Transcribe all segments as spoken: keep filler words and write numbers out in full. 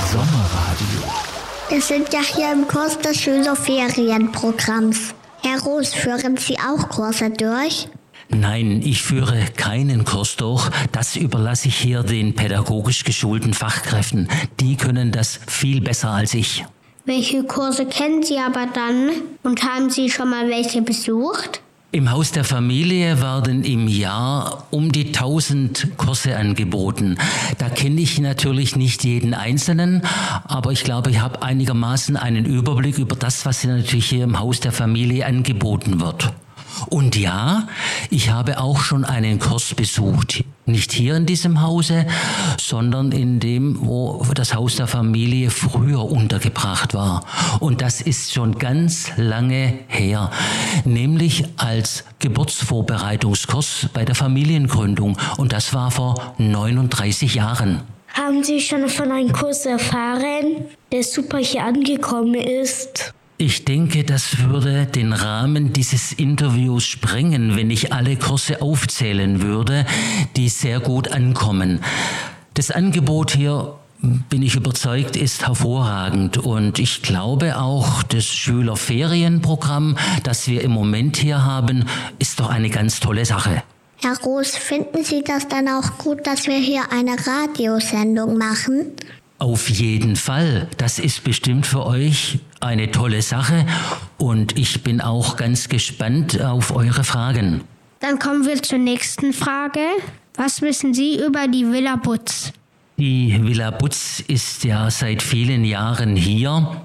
Sommerradio. Wir sind ja hier im Kurs des Schülerferienprogramms. Herr Roos, führen Sie auch Kurse durch? Nein, ich führe keinen Kurs durch. Das überlasse ich hier den pädagogisch geschulten Fachkräften. Die können das viel besser als ich. Welche Kurse kennen Sie aber dann? Und haben Sie schon mal welche besucht? Im Haus der Familie werden im Jahr um die tausend Kurse angeboten. Da kenne ich natürlich nicht jeden einzelnen, aber ich glaube, ich habe einigermaßen einen Überblick über das, was natürlich hier im Haus der Familie angeboten wird. Und ja, ich habe auch schon einen Kurs besucht. Nicht hier in diesem Hause, sondern in dem, wo das Haus der Familie früher untergebracht war. Und das ist schon ganz lange her. Nämlich als Geburtsvorbereitungskurs bei der Familiengründung. Und das war vor neununddreißig Jahren. Haben Sie schon von einem Kurs erfahren, der super hier angekommen ist? Ich denke, das würde den Rahmen dieses Interviews sprengen, wenn ich alle Kurse aufzählen würde, die sehr gut ankommen. Das Angebot hier, bin ich überzeugt, ist hervorragend. Und ich glaube auch, das Schülerferienprogramm, das wir im Moment hier haben, ist doch eine ganz tolle Sache. Herr Roos, finden Sie das dann auch gut, dass wir hier eine Radiosendung machen? Auf jeden Fall. Das ist bestimmt für euch eine tolle Sache und ich bin auch ganz gespannt auf eure Fragen. Dann kommen wir zur nächsten Frage. Was wissen Sie über die Villa Butz? Die Villa Butz ist ja seit vielen Jahren hier.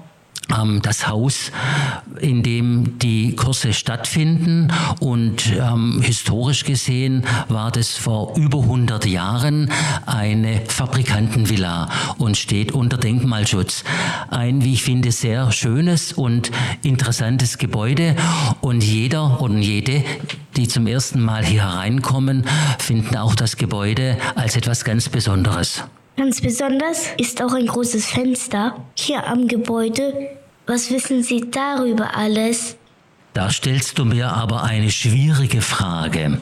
Das Haus, in dem die Kurse stattfinden, und ähm, historisch gesehen war das vor über hundert Jahren eine Fabrikantenvilla und steht unter Denkmalschutz. Ein, wie ich finde, sehr schönes und interessantes Gebäude, und jeder und jede, die zum ersten Mal hier hereinkommen, finden auch das Gebäude als etwas ganz Besonderes. Ganz besonders ist auch ein großes Fenster hier am Gebäude. Was wissen Sie darüber alles? Da stellst du mir aber eine schwierige Frage.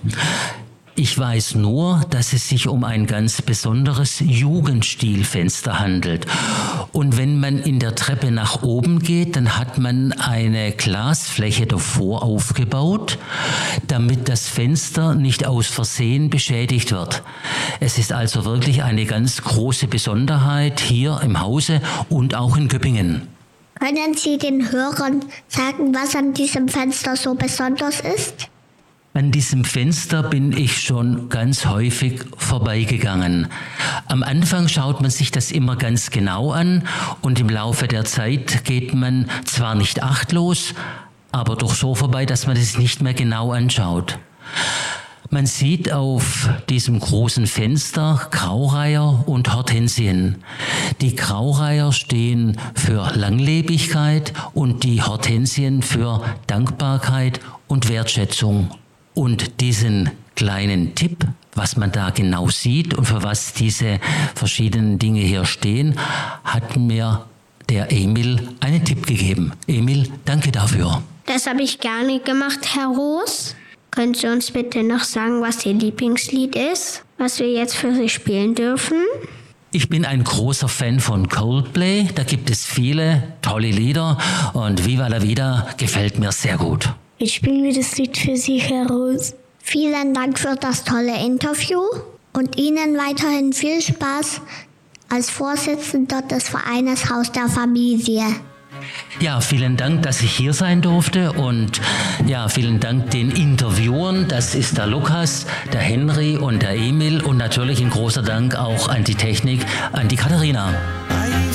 Ich weiß nur, dass es sich um ein ganz besonderes Jugendstilfenster handelt. Und wenn man in der Treppe nach oben geht, dann hat man eine Glasfläche davor aufgebaut, damit das Fenster nicht aus Versehen beschädigt wird. Es ist also wirklich eine ganz große Besonderheit hier im Hause und auch in Göppingen. Können Sie den Hörern sagen, was an diesem Fenster so besonders ist? An diesem Fenster bin ich schon ganz häufig vorbeigegangen. Am Anfang schaut man sich das immer ganz genau an und im Laufe der Zeit geht man zwar nicht achtlos, aber doch so vorbei, dass man es nicht mehr genau anschaut. Man sieht auf diesem großen Fenster Graureiher und Hortensien. Die Graureiher stehen für Langlebigkeit und die Hortensien für Dankbarkeit und Wertschätzung. Und diesen kleinen Tipp, was man da genau sieht und für was diese verschiedenen Dinge hier stehen, hat mir der Emil einen Tipp gegeben. Emil, danke dafür. Das habe ich gerne gemacht, Herr Roos. Können Sie uns bitte noch sagen, was Ihr Lieblingslied ist, was wir jetzt für Sie spielen dürfen? Ich bin ein großer Fan von Coldplay. Da gibt es viele tolle Lieder und Viva la Vida gefällt mir sehr gut. Jetzt spielen wir das Lied für Sie, Herr Roos. Vielen Dank für das tolle Interview und Ihnen weiterhin viel Spaß als Vorsitzender des Vereines Haus der Familie. Ja, vielen Dank, dass ich hier sein durfte, und ja, vielen Dank den Interviewern. Das ist der Lukas, der Henry und der Emil, und natürlich ein großer Dank auch an die Technik, an die Katharina.